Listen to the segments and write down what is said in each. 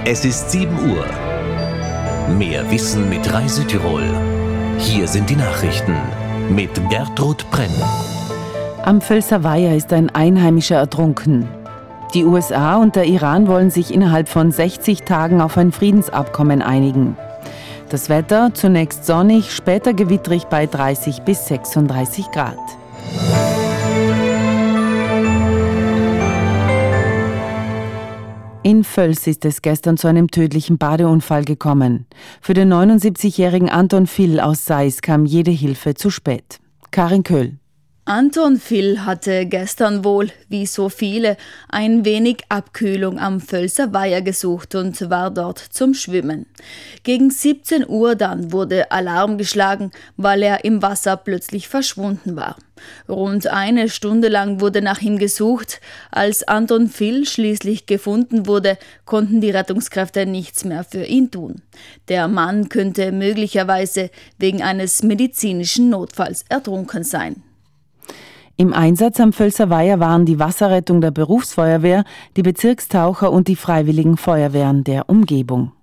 Es ist 7 Uhr. Mehr Wissen mit Reisetirol. Hier sind die Nachrichten mit Gertrud Brenn. Am Völser Weiher ist ein Einheimischer ertrunken. Die USA und der Iran wollen sich innerhalb von 60 Tagen auf ein Friedensabkommen einigen. Das Wetter zunächst sonnig, später gewittrig bei 30 bis 36 Grad. In Völs ist es gestern zu einem tödlichen Badeunfall gekommen. Für den 79-jährigen Anton Vill aus Seis kam jede Hilfe zu spät. Karin Köhl. Anton Vill hatte gestern wohl, wie so viele, ein wenig Abkühlung am Völser Weiher gesucht und war dort zum Schwimmen. Gegen 17 Uhr dann wurde Alarm geschlagen, weil er im Wasser plötzlich verschwunden war. Rund eine Stunde lang wurde nach ihm gesucht. Als Anton Vill schließlich gefunden wurde, konnten die Rettungskräfte nichts mehr für ihn tun. Der Mann könnte möglicherweise wegen eines medizinischen Notfalls ertrunken sein. Im Einsatz am Völser Weiher waren die Wasserrettung der Berufsfeuerwehr, die Bezirkstaucher und die Freiwilligen Feuerwehren der Umgebung.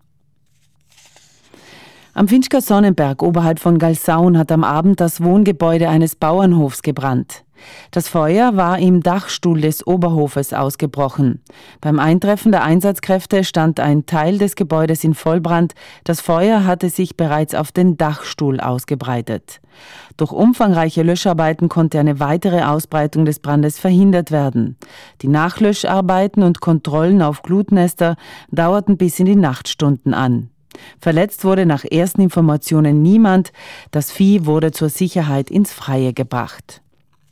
Am Finchker Sonnenberg oberhalb von Galsaun hat am Abend das Wohngebäude eines Bauernhofs gebrannt. Das Feuer war im Dachstuhl des Oberhofes ausgebrochen. Beim Eintreffen der Einsatzkräfte stand ein Teil des Gebäudes in Vollbrand. Das Feuer hatte sich bereits auf den Dachstuhl ausgebreitet. Durch umfangreiche Löscharbeiten konnte eine weitere Ausbreitung des Brandes verhindert werden. Die Nachlöscharbeiten und Kontrollen auf Glutnester dauerten bis in die Nachtstunden an. Verletzt wurde nach ersten Informationen niemand. Das Vieh wurde zur Sicherheit ins Freie gebracht.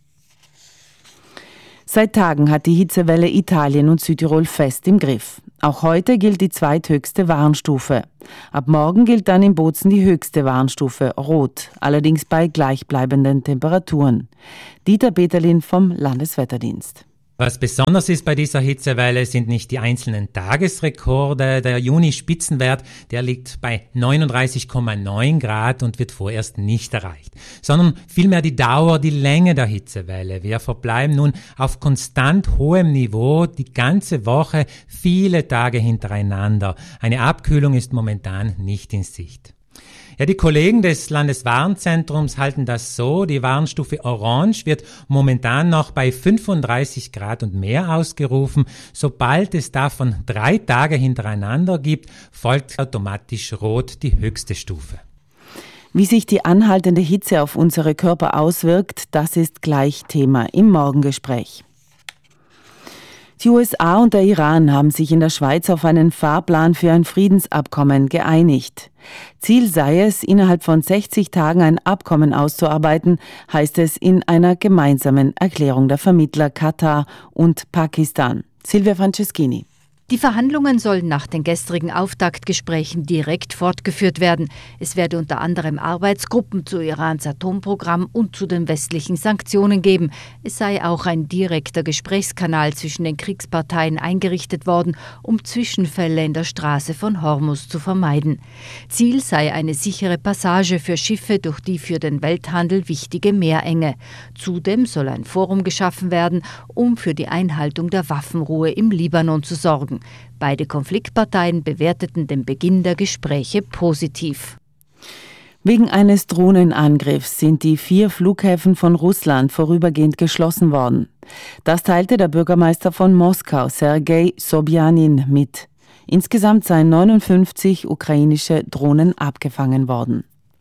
Seit Tagen hat die Hitzewelle Italien und Südtirol fest im Griff. Auch heute gilt die zweithöchste Warnstufe. Ab morgen gilt dann in Bozen die höchste Warnstufe, Rot, allerdings bei gleichbleibenden Temperaturen. Dieter Peterlin vom Landeswetterdienst. Was besonders ist bei dieser Hitzewelle, sind nicht die einzelnen Tagesrekorde. Der Juni-Spitzenwert, der liegt bei 39,9 Grad und wird vorerst nicht erreicht, sondern vielmehr die Dauer, die Länge der Hitzewelle. Wir verbleiben nun auf konstant hohem Niveau die ganze Woche, viele Tage hintereinander. Eine Abkühlung ist momentan nicht in Sicht. Ja, die Kollegen des Landeswarnzentrums halten das so. Die Warnstufe Orange wird momentan noch bei 35 Grad und mehr ausgerufen. Sobald es davon 3 Tage hintereinander gibt, folgt automatisch Rot die höchste Stufe. Wie sich die anhaltende Hitze auf unsere Körper auswirkt, das ist gleich Thema im Morgengespräch. Die USA und der Iran haben sich in der Schweiz auf einen Fahrplan für ein Friedensabkommen geeinigt. Ziel sei es, innerhalb von 60 Tagen ein Abkommen auszuarbeiten, heißt es in einer gemeinsamen Erklärung der Vermittler Katar und Pakistan. Silvia Franceschini. Die Verhandlungen sollen nach den gestrigen Auftaktgesprächen direkt fortgeführt werden. Es werde unter anderem Arbeitsgruppen zu Irans Atomprogramm und zu den westlichen Sanktionen geben. Es sei auch ein direkter Gesprächskanal zwischen den Kriegsparteien eingerichtet worden, um Zwischenfälle in der Straße von Hormuz zu vermeiden. Ziel sei eine sichere Passage für Schiffe durch die für den Welthandel wichtige Meerenge. Zudem soll ein Forum geschaffen werden, um für die Einhaltung der Waffenruhe im Libanon zu sorgen. Beide Konfliktparteien bewerteten den Beginn der Gespräche positiv. Wegen eines Drohnenangriffs sind die 4 Flughäfen von Russland vorübergehend geschlossen worden. Das teilte der Bürgermeister von Moskau, Sergei Sobjanin, mit. Insgesamt seien 59 ukrainische Drohnen abgefangen worden.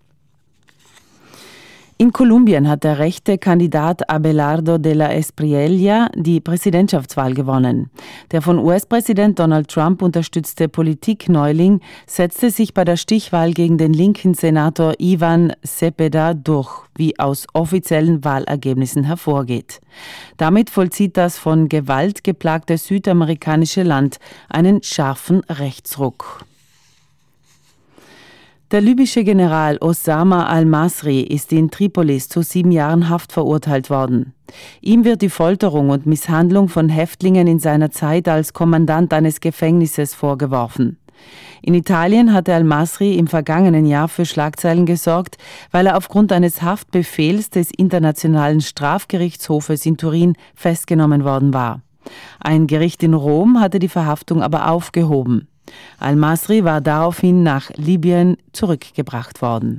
In Kolumbien hat der rechte Kandidat Abelardo de la Espriella die Präsidentschaftswahl gewonnen. Der von US-Präsident Donald Trump unterstützte Politikneuling setzte sich bei der Stichwahl gegen den linken Senator Ivan Cepeda durch, wie aus offiziellen Wahlergebnissen hervorgeht. Damit vollzieht das von Gewalt geplagte südamerikanische Land einen scharfen Rechtsruck. Der libysche General Osama al-Masri ist in Tripolis zu 7 Jahren Haft verurteilt worden. Ihm wird die Folterung und Misshandlung von Häftlingen in seiner Zeit als Kommandant eines Gefängnisses vorgeworfen. In Italien hatte al-Masri im vergangenen Jahr für Schlagzeilen gesorgt, weil er aufgrund eines Haftbefehls des Internationalen Strafgerichtshofes in Turin festgenommen worden war. Ein Gericht in Rom hatte die Verhaftung aber aufgehoben. Al-Masri war daraufhin nach Libyen zurückgebracht worden.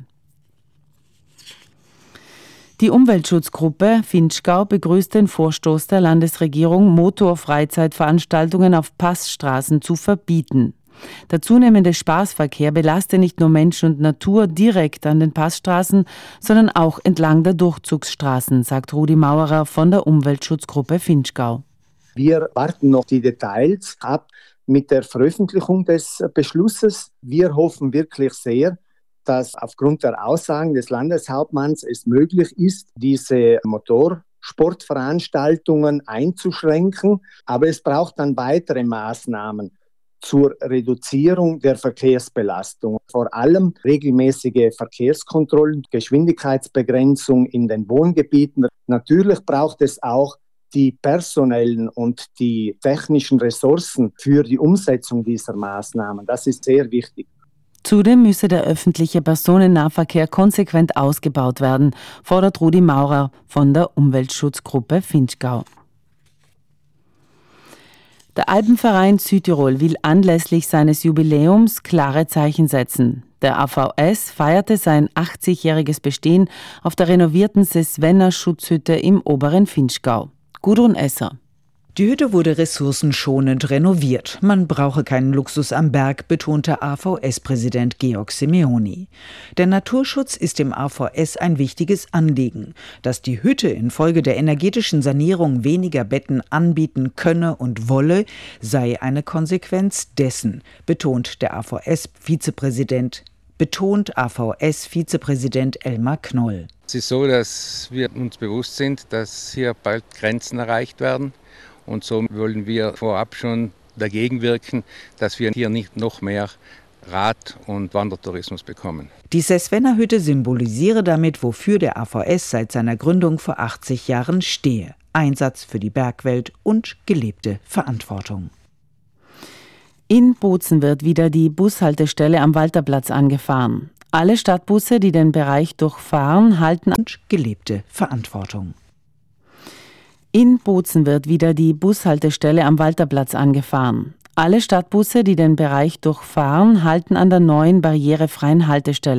Die Umweltschutzgruppe Vinschgau begrüßt den Vorstoß der Landesregierung, Motorfreizeitveranstaltungen auf Passstraßen zu verbieten. Der zunehmende Spaßverkehr belaste nicht nur Mensch und Natur direkt an den Passstraßen, sondern auch entlang der Durchzugsstraßen, sagt Rudi Maurer von der Umweltschutzgruppe Vinschgau. Wir warten noch die Details ab mit der Veröffentlichung des Beschlusses. Wir hoffen wirklich sehr, dass aufgrund der Aussagen des Landeshauptmanns es möglich ist, diese Motorsportveranstaltungen einzuschränken. Aber es braucht dann weitere Maßnahmen zur Reduzierung der Verkehrsbelastung. Vor allem regelmäßige Verkehrskontrollen, Geschwindigkeitsbegrenzung in den Wohngebieten. Natürlich braucht es auch die personellen und die technischen Ressourcen für die Umsetzung dieser Maßnahmen. Das ist sehr wichtig. Zudem müsse der öffentliche Personennahverkehr konsequent ausgebaut werden, fordert Rudi Maurer von der Umweltschutzgruppe Vinschgau. Der Alpenverein Südtirol will anlässlich seines Jubiläums klare Zeichen setzen. Der AVS feierte sein 80-jähriges Bestehen auf der renovierten Sesvenna-Schutzhütte im oberen Vinschgau. Gudrun Esser. Die Hütte wurde ressourcenschonend renoviert. Man brauche keinen Luxus am Berg, betonte AVS-Präsident Georg Simeoni. Der Naturschutz ist dem AVS ein wichtiges Anliegen. Dass die Hütte infolge der energetischen Sanierung weniger Betten anbieten könne und wolle, sei eine Konsequenz dessen, betont AVS-Vizepräsident Elmar Knoll. Es ist so, dass wir uns bewusst sind, dass hier bald Grenzen erreicht werden. Und so wollen wir vorab schon dagegen wirken, dass wir hier nicht noch mehr Rad- und Wandertourismus bekommen. Die Sesvenna-Hütte symbolisiere damit, wofür der AVS seit seiner Gründung vor 80 Jahren stehe. Einsatz für die Bergwelt und gelebte Verantwortung. In Bozen wird wieder die Bushaltestelle am Walterplatz angefahren. Alle Stadtbusse, die den Bereich durchfahren, halten und gelebte Verantwortung. In Bozen wird wieder die Bushaltestelle am Walterplatz angefahren. Alle Stadtbusse, die den Bereich durchfahren, halten an der neuen barrierefreien Haltestelle.